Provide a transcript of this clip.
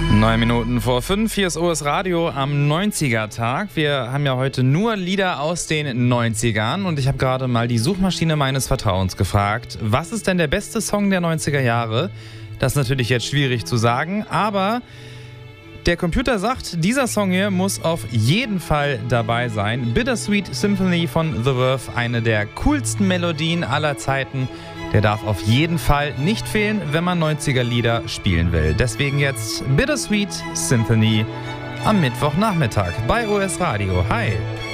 9 Minuten vor 5, hier ist OS Radio am 90er-Tag. Wir haben ja heute nur Lieder aus den 90ern und ich habe gerade mal die Suchmaschine meines Vertrauens gefragt, was ist denn der beste Song der 90er Jahre? Das ist natürlich jetzt schwierig zu sagen, aber der Computer sagt, dieser Song hier muss auf jeden Fall dabei sein. Bittersweet Symphony von The Verve, eine der coolsten Melodien aller Zeiten. Der darf auf jeden Fall nicht fehlen, wenn man 90er-Lieder spielen will. Deswegen jetzt Bittersweet Symphony am Mittwochnachmittag bei OS Radio. Hi!